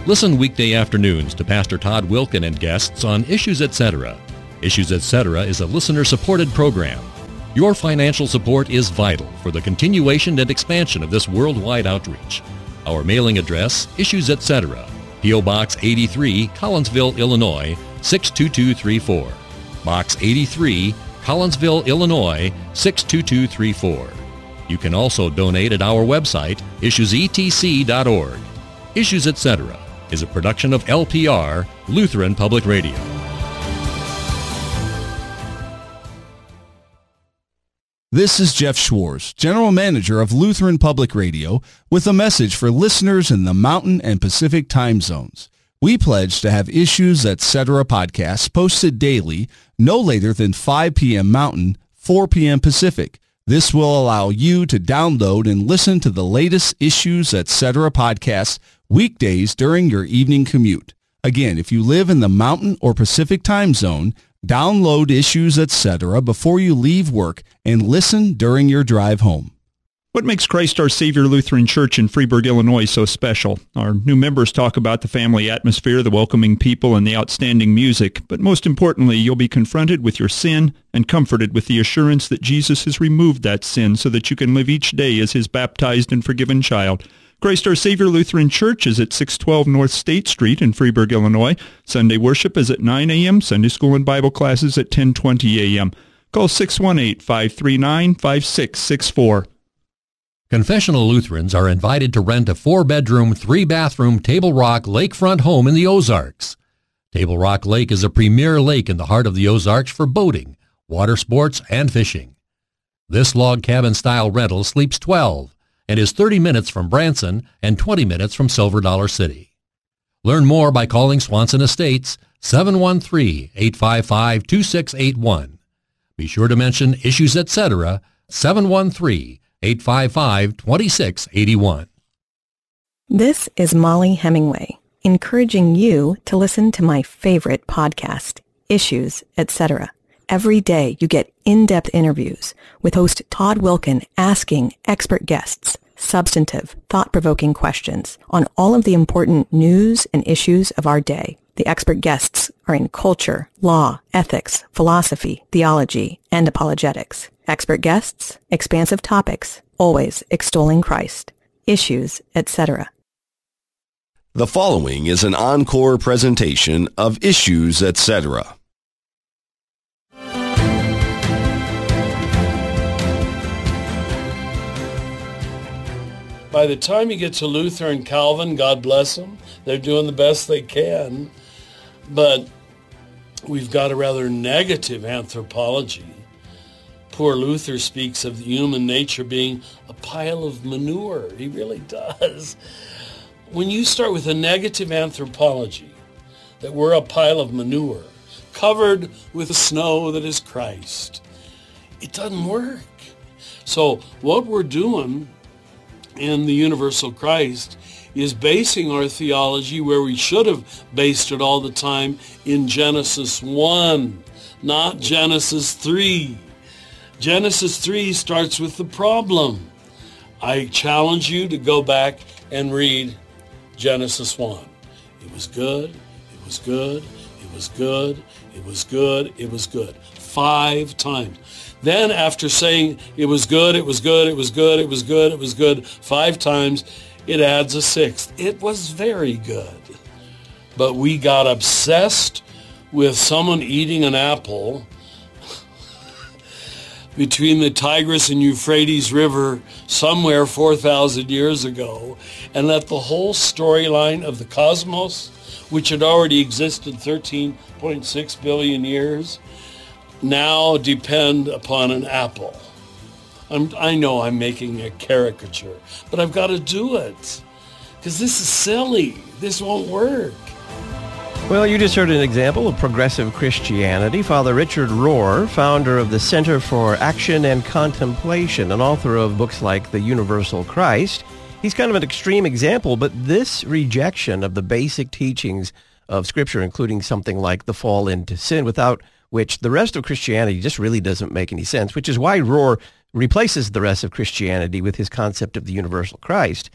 Listen weekday afternoons to Pastor Todd Wilken and guests on Issues Etc. Issues Etc. is a listener-supported program. Your financial support is vital for the continuation and expansion of this worldwide outreach. Our mailing address, Issues Etc., P.O. Box 83, Collinsville, Illinois, 62234. Box 83, Collinsville, Illinois, 62234. You can also donate at our website, issuesetc.org. Issues Etc. is a production of LPR, Lutheran Public Radio. This is Jeff Schwartz, General Manager of Lutheran Public Radio, with a message for listeners in the Mountain and Pacific time zones. We pledge to have Issues Etc. podcasts posted daily, no later than 5 p.m. Mountain, 4 p.m. Pacific. This will allow you to download and listen to the latest Issues Etc. podcasts weekdays during your evening commute. Again, if you live in the Mountain or Pacific time zone, download Issues Etc. before you leave work and listen during your drive home. What makes Christ Our Savior Lutheran Church in Freeburg, Illinois so special? Our new members talk about the family atmosphere, the welcoming people, and the outstanding music. But most importantly, you'll be confronted with your sin and comforted with the assurance that Jesus has removed that sin so that you can live each day as His baptized and forgiven child. Christ Our Savior Lutheran Church is at 612 North State Street in Freeburg, Illinois. Sunday worship is at 9 a.m., Sunday school and Bible classes at 10:20 a.m. Call 618-539-5664. Confessional Lutherans are invited to rent a 4-bedroom, 3-bathroom Table Rock lakefront home in the Ozarks. Table Rock Lake is a premier lake in the heart of the Ozarks for boating, water sports, and fishing. This log cabin-style rental sleeps 12 and is 30 minutes from Branson and 20 minutes from Silver Dollar City. Learn more by calling Swanson Estates 713-855-2681. Be sure to mention Issues Etc. 713-855-2681. This is Molly Hemingway, encouraging you to listen to my favorite podcast, Issues Etc. Every day you get in-depth interviews with host Todd Wilken asking expert guests substantive, thought-provoking questions on all of the important news and issues of our day. The expert guests are in culture, law, ethics, philosophy, theology, and apologetics. Expert guests, expansive topics, always extolling Christ. Issues, etc. The following is an encore presentation of Issues, etc. By the time you get to Luther and Calvin, God bless them, they're doing the best they can. But we've got a rather negative anthropology. Poor Luther speaks of human nature being a pile of manure. He really does. When you start with a negative anthropology, that we're a pile of manure, covered with the snow that is Christ, it doesn't work. So what we're doing in the universal Christ is basing our theology where we should have based it all the time in Genesis 1, not Genesis 3. Genesis 3 starts with the problem. I challenge you to go back and read Genesis 1. It was good, it was good, it was good, it was good, it was good. 5 times. Then after saying it was good, it was good, it was good, it was good, it was good 5 times, it adds a 6th. It was very good. But we got obsessed with someone eating an apple between the Tigris and Euphrates River somewhere 4,000 years ago, and let the whole storyline of the cosmos, which had already existed 13.6 billion years, now depend upon an apple. I know I'm making a caricature, but I've got to do it, because this is silly. This won't work. Well, you just heard an example of progressive Christianity. Father Richard Rohr, founder of the Center for Action and Contemplation, and author of books like The Universal Christ. He's kind of an extreme example, but this rejection of the basic teachings of Scripture, including something like the fall into sin, without which the rest of Christianity just really doesn't make any sense, which is why Rohr replaces the rest of Christianity with his concept of the universal Christ.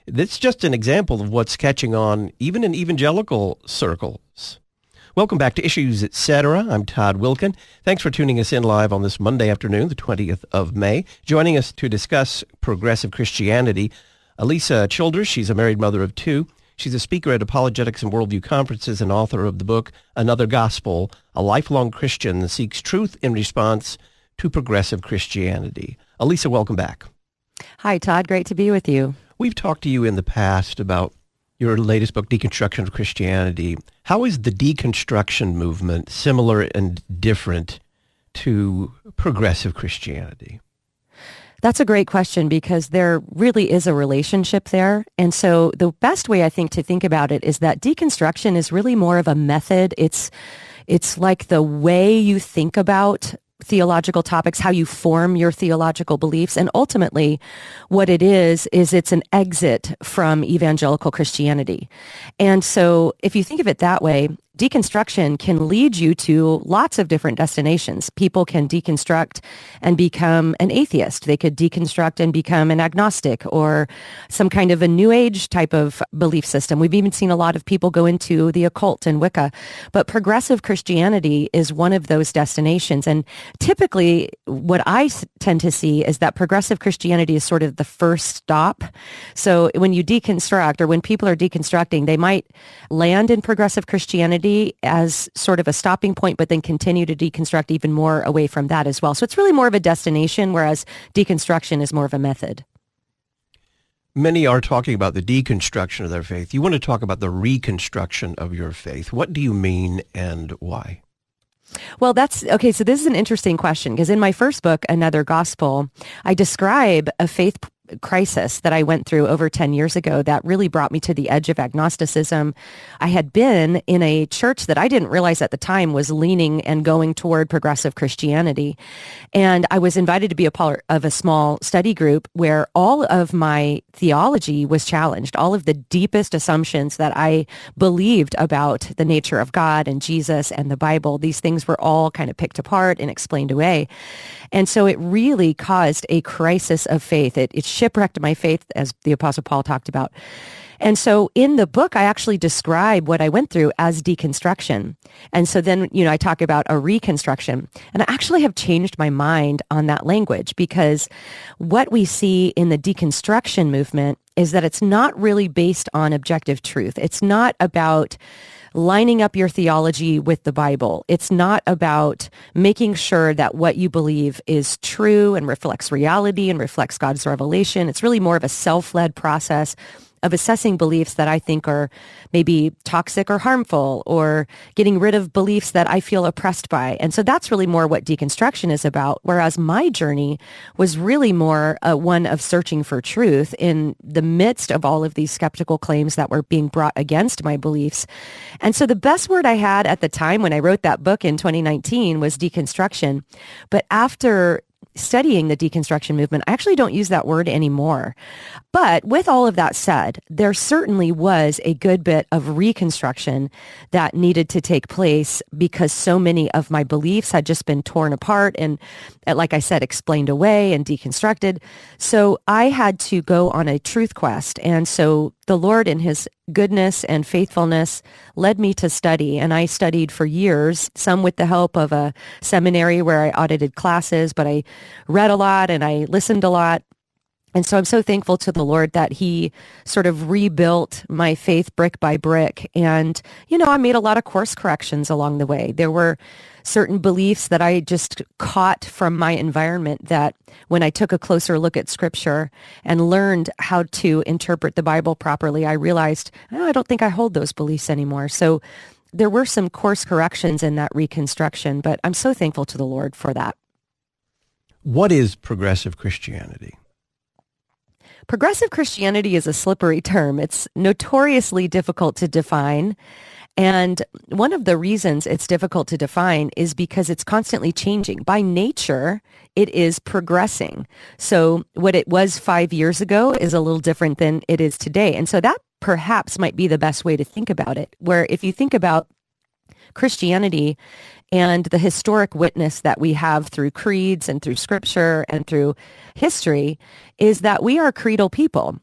That's just an example of what's catching on even in evangelical circles. Welcome back to Issues, Etc. I'm Todd Wilken. Thanks for tuning us in live on this Monday afternoon, the 20th of May. Joining us to discuss progressive Christianity, Alisa Childers. She's a married mother of two. She's a speaker at Apologetics and Worldview Conferences and author of the book, Another Gospel, A Lifelong Christian Seeks Truth in Response to Progressive Christianity. Alisa, welcome back. Hi, Todd. Great to be with you. We've talked to you in the past about your latest book, Deconstruction of Christianity. How is the deconstruction movement similar and different to progressive Christianity? That's a great question because there really is a relationship there. And so the best way I think to think about it is that deconstruction is really more of a method. It's like the way you think about theological topics, how you form your theological beliefs. And ultimately, what it is it's an exit from evangelical Christianity. And so if you think of it that way, deconstruction can lead you to lots of different destinations. People can deconstruct and become an atheist. They could deconstruct and become an agnostic or some kind of a New Age type of belief system. We've even seen a lot of people go into the occult and Wicca. But progressive Christianity is one of those destinations. And typically, what I tend to see is that progressive Christianity is sort of the first stop. So when you deconstruct, or when people are deconstructing, they might land in progressive Christianity as sort of a stopping point, but then continue to deconstruct even more away from that as well. So it's really more of a destination, whereas deconstruction is more of a method. Many are talking about the deconstruction of their faith. You want to talk about the reconstruction of your faith. What do you mean and why? Well, okay. So this is an interesting question because in my first book, Another Gospel, I describe a faith crisis that I went through over 10 years ago that really brought me to the edge of agnosticism. I had been in a church that I didn't realize at the time was leaning and going toward progressive Christianity. And I was invited to be a part of a small study group where all of my theology was challenged. All of the deepest assumptions that I believed about the nature of God and Jesus and the Bible, these things were all kind of picked apart and explained away. And so it really caused a crisis of faith. It shipwrecked my faith, as the Apostle Paul talked about. And so in the book, I actually describe what I went through as deconstruction. And so then, I talk about a reconstruction. And I actually have changed my mind on that language because what we see in the deconstruction movement is that it's not really based on objective truth. It's not about lining up your theology with the Bible. It's not about making sure that what you believe is true and reflects reality and reflects God's revelation. It's really more of a self-led process of assessing beliefs that I think are maybe toxic or harmful, or getting rid of beliefs that I feel oppressed by. And so that's really more what deconstruction is about, whereas my journey was really more one of searching for truth in the midst of all of these skeptical claims that were being brought against my beliefs. And so the best word I had at the time when I wrote that book in 2019 was deconstruction. But after studying the deconstruction movement, I actually don't use that word anymore. But with all of that said, there certainly was a good bit of reconstruction that needed to take place because so many of my beliefs had just been torn apart and, like I said, explained away and deconstructed. So I had to go on a truth quest. And so the Lord, in his goodness and faithfulness, led me to study. And I studied for years, some with the help of a seminary where I audited classes, but I read a lot and I listened a lot. And so I'm so thankful to the Lord that he sort of rebuilt my faith brick by brick. And, I made a lot of course corrections along the way. There were certain beliefs that I just caught from my environment that when I took a closer look at Scripture and learned how to interpret the Bible properly, I realized, I don't think I hold those beliefs anymore. So there were some course corrections in that reconstruction, but I'm so thankful to the Lord for that. What is progressive Christianity? Progressive Christianity is a slippery term. It's notoriously difficult to define. And one of the reasons it's difficult to define is because it's constantly changing. By nature, it is progressing. So what it was 5 years ago is a little different than it is today. And so that perhaps might be the best way to think about it, where if you think about Christianity and the historic witness that we have through creeds and through Scripture and through history, is that we are creedal people.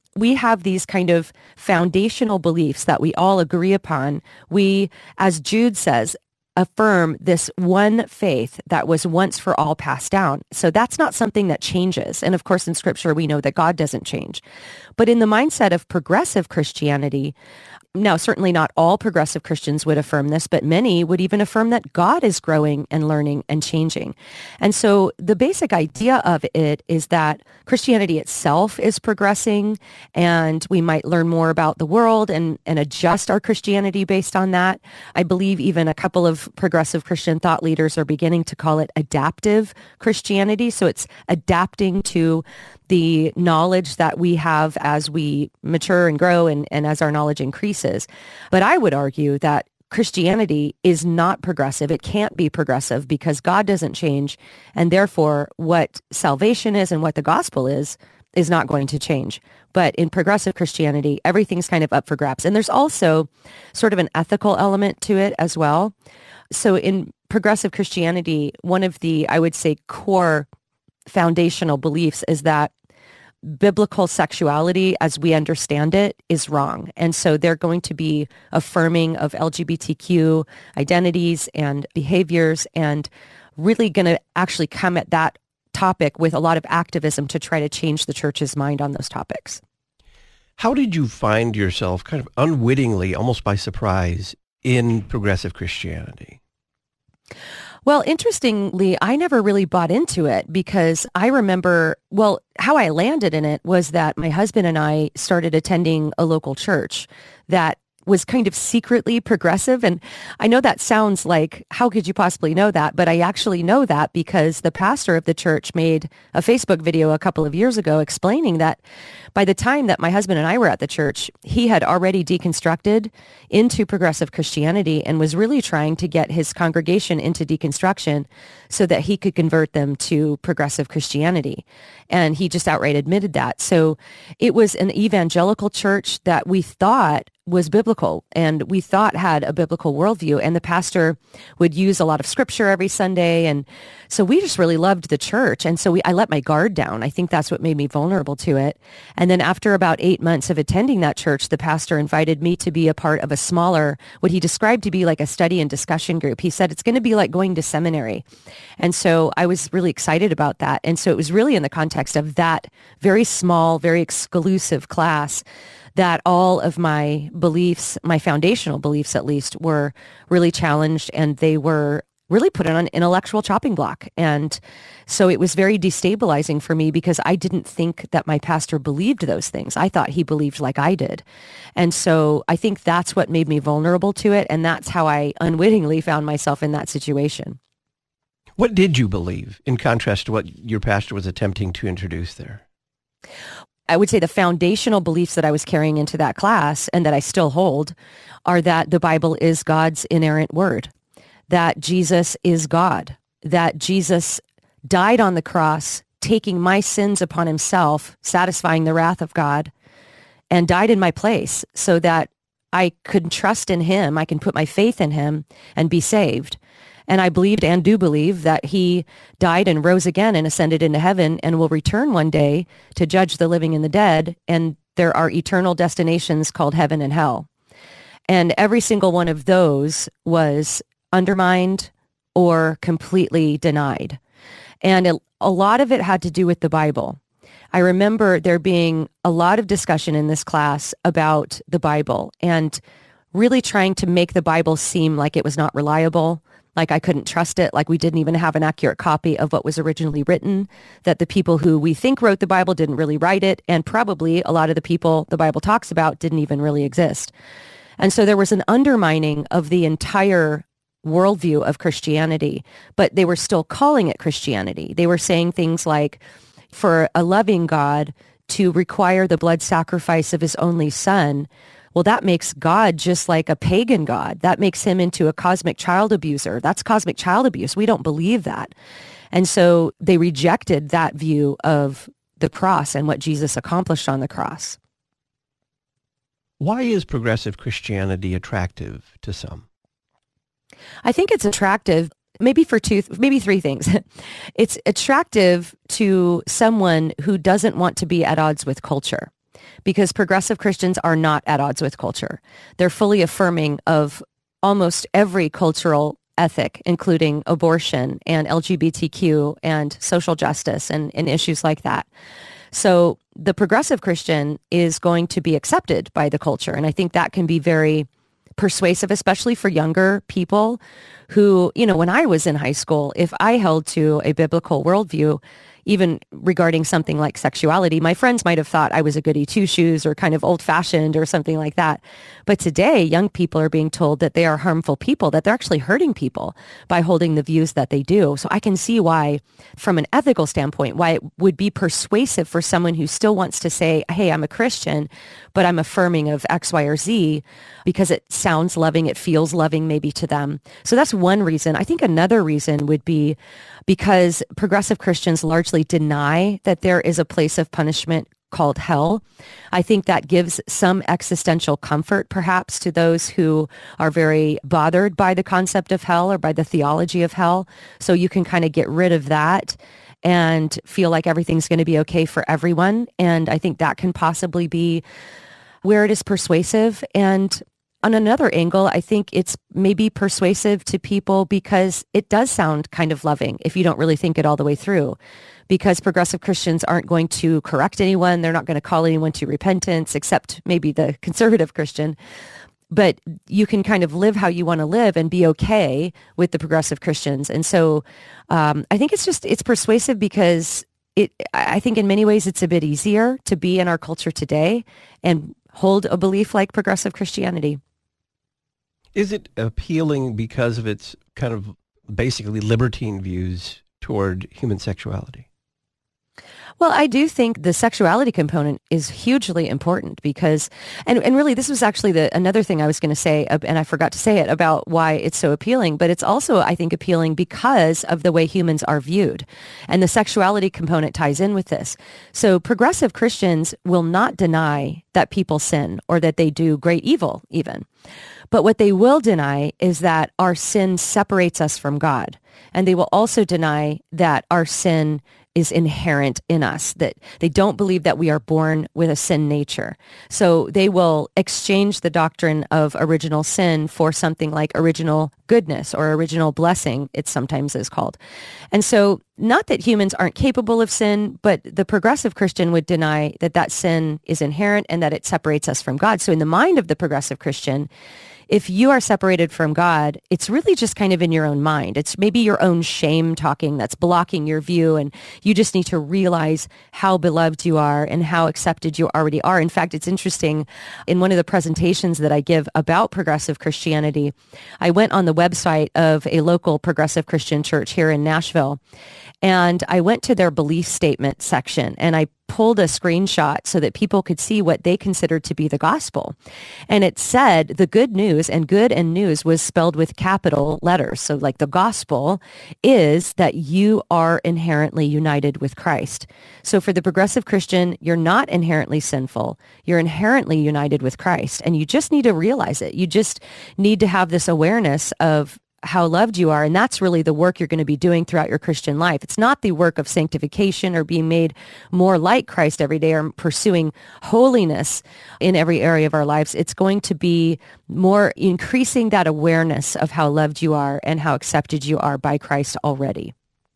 we have these kind of foundational beliefs that we all agree upon. We, as Jude says, affirm this one faith that was once for all passed down. So that's not something that changes. And of course, in Scripture, we know that God doesn't change. But in the mindset of progressive Christianity, now, certainly not all progressive Christians would affirm this, but many would even affirm that God is growing and learning and changing. And so the basic idea of it is that Christianity itself is progressing, and we might learn more about the world and adjust our Christianity based on that. I believe even a couple of progressive Christian thought leaders are beginning to call it adaptive Christianity. So it's adapting to the knowledge that we have as we mature and grow and as our knowledge increases. But I would argue that Christianity is not progressive. It can't be progressive because God doesn't change. And therefore, what salvation is and what the gospel is not going to change. But in progressive Christianity, everything's kind of up for grabs. And there's also sort of an ethical element to it as well. So in progressive Christianity, one of the, I would say, core foundational beliefs is that biblical sexuality as we understand it is wrong. And so they're going to be affirming of LGBTQ identities and behaviors and really going to actually come at that topic with a lot of activism to try to change the church's mind on those topics. How did you find yourself kind of unwittingly, almost by surprise, in progressive Christianity? Well, interestingly, I never really bought into it because I remember, well, how I landed in it was that my husband and I started attending a local church that was kind of secretly progressive. And I know that sounds like, how could you possibly know that? But I actually know that because the pastor of the church made a Facebook video a couple of years ago explaining that by the time that my husband and I were at the church, he had already deconstructed into progressive Christianity and was really trying to get his congregation into deconstruction so that he could convert them to progressive Christianity. And he just outright admitted that. So it was an evangelical church that we thought was biblical and we thought had a biblical worldview, and the pastor would use a lot of scripture every Sunday. And so we just really loved the church. And so I let my guard down. I think that's what made me vulnerable to it. And then after about 8 months of attending that church, the pastor invited me to be a part of a smaller, what he described to be like a study and discussion group. He said, it's going to be like going to seminary. And so I was really excited about that. And so it was really in the context of that very small, very exclusive class that all of my beliefs, my foundational beliefs at least, were really challenged, and they were really put on an intellectual chopping block. And so it was very destabilizing for me because I didn't think that my pastor believed those things. I thought he believed like I did. And so I think that's what made me vulnerable to it, and that's how I unwittingly found myself in that situation. What did you believe in contrast to what your pastor was attempting to introduce there? I would say the foundational beliefs that I was carrying into that class and that I still hold are that the Bible is God's inerrant word, that Jesus is God, that Jesus died on the cross, taking my sins upon himself, satisfying the wrath of God, and died in my place so that I could trust in him, I can put my faith in him and be saved. And I believed and do believe that he died and rose again and ascended into heaven and will return one day to judge the living and the dead. And there are eternal destinations called heaven and hell. And every single one of those was undermined or completely denied. And a lot of it had to do with the Bible. I remember there being a lot of discussion in this class about the Bible and really trying to make the Bible seem like it was not reliable, like I couldn't trust it, like we didn't even have an accurate copy of what was originally written, that the people who we think wrote the Bible didn't really write it, and probably a lot of the people the Bible talks about didn't even really exist. And so there was an undermining of the entire worldview of Christianity, but they were still calling it Christianity. They were saying things like, for a loving God to require the blood sacrifice of his only son, well, that makes God just like a pagan God. That makes him into a cosmic child abuser. That's cosmic child abuse. We don't believe that. And so they rejected that view of the cross and what Jesus accomplished on the cross. Why is progressive Christianity attractive to some? I think it's attractive maybe for maybe three things. It's attractive to someone who doesn't want to be at odds with culture. because progressive Christians are not at odds with culture. They're fully affirming of almost every cultural ethic, including abortion and LGBTQ and social justice and issues like that. So the progressive Christian is going to be accepted by the culture. And I think that can be very persuasive, especially for younger people who, when I was in high school, if I held to a biblical worldview, even regarding something like sexuality, my friends might have thought I was a goody two-shoes or kind of old-fashioned or something like that. But today, young people are being told that they are harmful people, that they're actually hurting people by holding the views that they do. So I can see why, from an ethical standpoint, why it would be persuasive for someone who still wants to say, hey, I'm a Christian, but I'm affirming of X, Y, or Z, because it sounds loving, it feels loving maybe to them. So that's one reason. I think another reason would be because progressive Christians largely deny that there is a place of punishment called hell. I think that gives some existential comfort, perhaps, to those who are very bothered by the concept of hell or by the theology of hell. So you can kind of get rid of that and feel like everything's going to be okay for everyone. And I think that can possibly be where it is persuasive. And on another angle, I think it's maybe persuasive to people because it does sound kind of loving if you don't really think it all the way through. Because progressive Christians aren't going to correct anyone. They're not going to call anyone to repentance, except maybe the conservative Christian. But you can kind of live how you want to live and be okay with the progressive Christians. And so I think it's persuasive because I think in many ways it's a bit easier to be in our culture today and hold a belief like progressive Christianity. Is it appealing because of its kind of basically libertine views toward human sexuality? Well, I do think the sexuality component is hugely important because, and really this was actually another thing I was going to say, and I forgot to say it, about why it's so appealing, but it's also, I think, appealing because of the way humans are viewed. And the sexuality component ties in with this. So progressive Christians will not deny that people sin or that they do great evil even. But what they will deny is that our sin separates us from God. And they will also deny that our sin is inherent in us, that they don't believe that we are born with a sin nature. So they will exchange the doctrine of original sin for something like original goodness or original blessing, it sometimes is called. And so not that humans aren't capable of sin, but the progressive Christian would deny that that sin is inherent and that it separates us from God. So in the mind of the progressive Christian, if you are separated from God, it's really just kind of in your own mind. It's maybe your own shame talking that's blocking your view, and you just need to realize how beloved you are and how accepted you already are. In fact, it's interesting, in one of the presentations that I give about progressive Christianity, I went on the website of a local progressive Christian church here in Nashville, and I went to their belief statement section, and I pulled a screenshot so that people could see what they considered to be the gospel. And it said the good news, and good and news was spelled with capital letters. So like the gospel is that you are inherently united with Christ. So for the progressive Christian, you're not inherently sinful. You're inherently united with Christ. And you just need to realize it. You just need to have this awareness of how loved you are. And that's really the work you're going to be doing throughout your Christian life. It's not the work of sanctification or being made more like Christ every day or pursuing holiness in every area of our lives. It's going to be more increasing that awareness of how loved you are and how accepted you are by Christ already.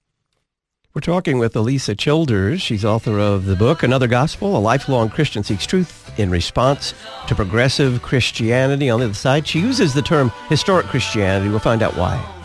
We're talking with Alisa Childers. She's author of the book, Another Gospel, A Lifelong Christian Seeks Truth in Response to Progressive Christianity. On the other side, she uses the term historic Christianity. We'll find out why.